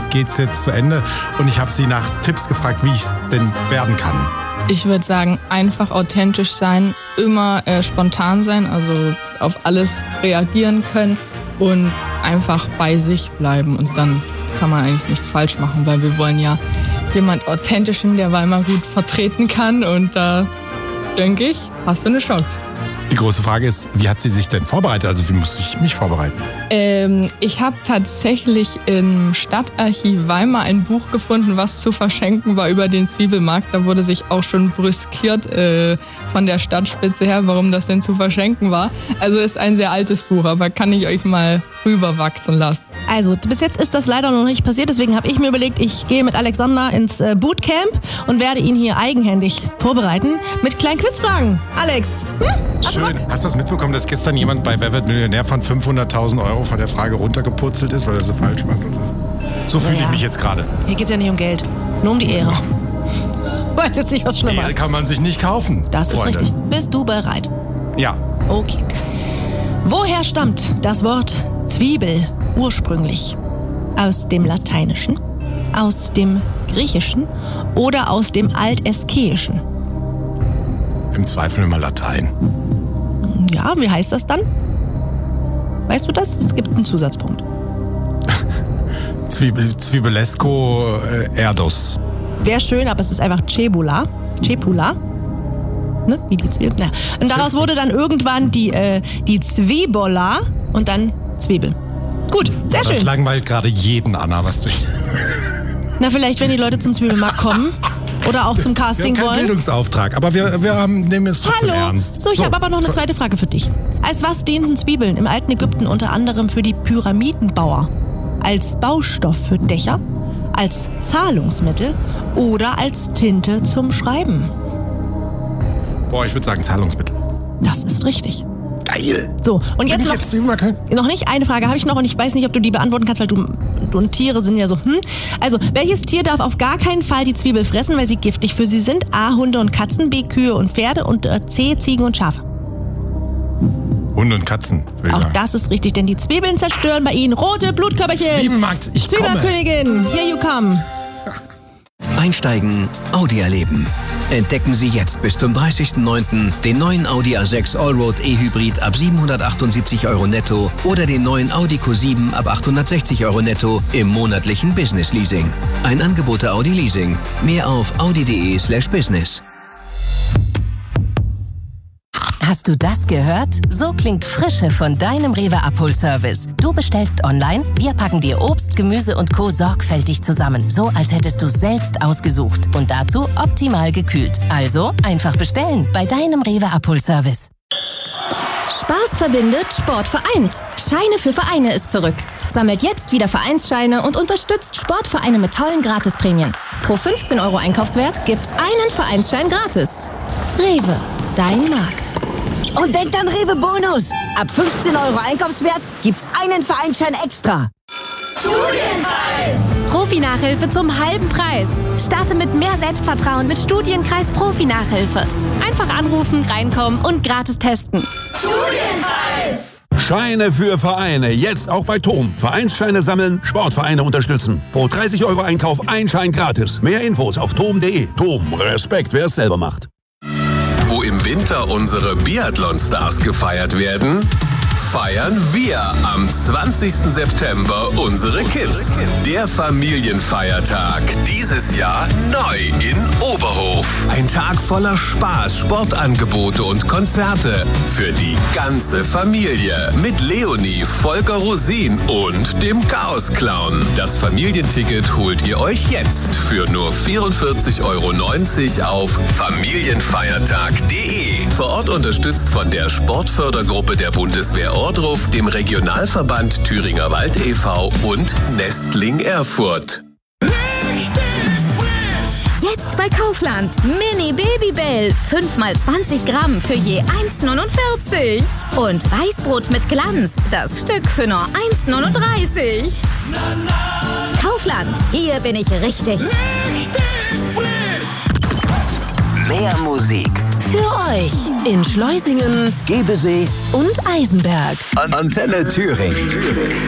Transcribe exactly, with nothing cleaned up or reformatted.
geht's jetzt zu Ende und ich habe sie nach Tipps gefragt, wie ich es denn werden kann. Ich würde sagen, einfach authentisch sein, immer äh, spontan sein, also auf alles reagieren können und einfach bei sich bleiben. Und dann kann man eigentlich nichts falsch machen, weil wir wollen ja jemand Authentischen, der Weimar gut vertreten kann. Und da denke ich, hast du eine Chance. Die große Frage ist, wie hat sie sich denn vorbereitet? Also wie muss ich mich vorbereiten? Ähm, ich habe tatsächlich im Stadtarchiv Weimar ein Buch gefunden, was zu verschenken war über den Zwiebelmarkt. Da wurde sich auch schon brüskiert äh, von der Stadtspitze her, warum das denn zu verschenken war. Also ist ein sehr altes Buch, aber kann ich euch mal rüberwachsen lassen. Also bis jetzt ist das leider noch nicht passiert, deswegen habe ich mir überlegt, ich gehe mit Alexander ins äh, Bootcamp und werde ihn hier eigenhändig vorbereiten mit kleinen Quizfragen. Alex, hm? Schön. Hast du das mitbekommen, dass gestern jemand bei Wer wird Millionär von fünfhunderttausend Euro von der Frage runtergepurzelt ist, weil er so falsch macht? So fühle Naja. ich mich jetzt gerade. Hier geht es ja nicht um Geld, nur um die Ehre. Weiß jetzt nicht, was schlimmer Ehre ist. kann man sich nicht kaufen. Das Freunde. ist richtig. Bist du bereit? Ja. Okay. Woher stammt das Wort Zwiebel ursprünglich? Aus dem Lateinischen, aus dem Griechischen oder aus dem Altäskeischen? Im Zweifel immer Latein. Ja, wie heißt das dann? Weißt du das? Es gibt einen Zusatzpunkt. Zwiebel, Zwiebelesco äh, Erdos. Wäre schön, aber es ist einfach Cebula. Cepula. Ne? Wie die Zwiebel. Ja. Und daraus wurde dann irgendwann die, äh, die Zwiebola und dann Zwiebel. Gut, sehr Das schön. langweilt gerade jeden, Anna, was du... Na, vielleicht, wenn die Leute zum Zwiebelmarkt kommen oder auch zum Wir haben Casting keinen wollen. Bildungsauftrag, aber wir, wir haben, nehmen es trotzdem Hallo. ernst. So, ich habe aber noch eine zweite Frage für dich. Als was dienten Zwiebeln im alten Ägypten unter anderem für die Pyramidenbauer? Als Baustoff für Dächer, als Zahlungsmittel oder als Tinte zum Schreiben? Boah, ich würde sagen Zahlungsmittel. Das ist richtig. Geil. So, und Bin jetzt ich noch, jetzt Zwiebelmarkt? noch nicht eine Frage habe ich noch und ich weiß nicht, ob du die beantworten kannst, weil du, du und Tiere sind ja so, hm. Also, welches Tier darf auf gar keinen Fall die Zwiebel fressen, weil sie giftig für sie sind? A, Hunde und Katzen, B, Kühe und Pferde und äh, C, Ziegen und Schafe. Hunde und Katzen, würde ich Auch sagen. das ist richtig, denn die Zwiebeln zerstören bei ihnen rote Blutkörperchen. Zwiebelmarkt, ich komme. Zwiebelkönigin, here you come. Einsteigen, Audi erleben. Entdecken Sie jetzt bis zum dreißigsten neunten den neuen Audi A sechs Allroad E-Hybrid ab siebenhundertachtundsiebzig Euro netto oder den neuen Audi Q sieben ab achthundertsechzig Euro netto im monatlichen Business Leasing. Ein Angebot der Audi Leasing. Mehr auf audi.de slash business. Hast du das gehört? So klingt Frische von deinem Rewe-Abholservice. Du bestellst online, wir packen dir Obst, Gemüse und Co. sorgfältig zusammen. So, als hättest du es selbst ausgesucht. Und dazu optimal gekühlt. Also einfach bestellen bei deinem Rewe-Abholservice. Spaß verbindet, Sport vereint. Scheine für Vereine ist zurück. Sammelt jetzt wieder Vereinsscheine und unterstützt Sportvereine mit tollen Gratisprämien. Pro fünfzehn Euro Einkaufswert gibt's einen Vereinsschein gratis. Rewe, dein Markt. Und denkt an Rewe Bonus. Ab fünfzehn Euro Einkaufswert gibt's einen Vereinsschein extra. Studienkreis. Profi-Nachhilfe zum halben Preis. Starte mit mehr Selbstvertrauen mit Studienkreis Profi-Nachhilfe. Einfach anrufen, reinkommen und gratis testen. Studienkreis. Scheine für Vereine, jetzt auch bei Tom. Vereinsscheine sammeln, Sportvereine unterstützen. Pro dreißig Euro Einkauf ein Schein gratis. Mehr Infos auf tom punkt de. Tom, Respekt, wer es selber macht. Wo im Winter unsere Biathlon-Stars gefeiert werden, feiern wir am zwanzigsten September unsere Kids. Der Familienfeiertag. Dieses Jahr neu in Oberhof. Ein Tag voller Spaß, Sportangebote und Konzerte. Für die ganze Familie. Mit Leonie, Volker Rosin und dem Chaos-Clown. Das Familienticket holt ihr euch jetzt für nur vierundvierzig Euro neunzig auf familienfeiertag punkt de. Vor Ort unterstützt von der Sportfördergruppe der Bundeswehr Ohrdruf, dem Regionalverband Thüringer Wald e V und Nestling Erfurt. Jetzt bei Kaufland. Mini Babybell. fünf mal zwanzig Gramm für je eins neunundvierzig. Und Weißbrot mit Glanz. Das Stück für nur eins neununddreißig. Kaufland. Hier bin ich richtig. Mehr Musik. Für euch in Schleusingen Gebesee und Eisenberg. Antenne Thüringen.